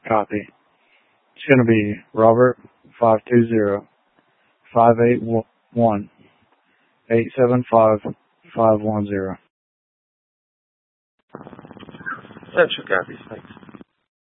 Copy. It's going to be Robert 520-581-875-510. Central copies, thanks.